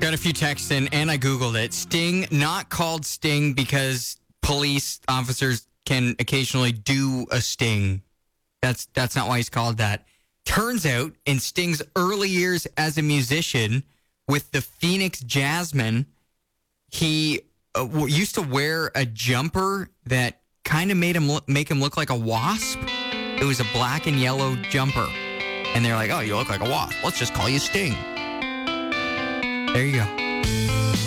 Got a few texts in, and I Googled it. Sting, not called Sting because police officers can occasionally do a sting. That's not why he's called that. Turns out, in Sting's early years as a musician with the Phoenix Jazzmen, he used to wear a jumper that kind of make him look like a wasp. It was a black and yellow jumper. And they're like, oh, you look like a wasp. Let's just call you Sting. There you go.